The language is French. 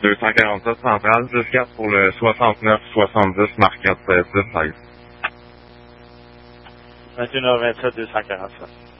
247 centrale, 10-4 pour le 69-70, marquette 10-16. 21h27, 247.